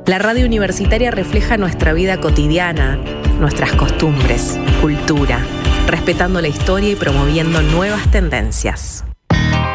La radio universitaria refleja nuestra vida cotidiana, nuestras costumbres, cultura, respetando la historia y promoviendo nuevas tendencias.